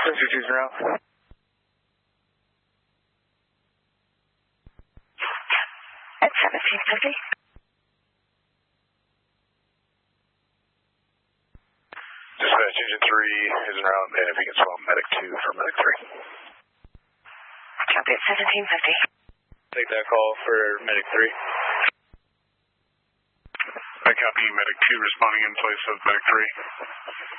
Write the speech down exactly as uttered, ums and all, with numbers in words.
two two zero. At seventeen fifty. Dispatch Engine three is en route, and if you can swap Medic two for Medic three. Copy at seventeen fifty. Take that call for Medic three. I copy Medic two responding in place of Medic three.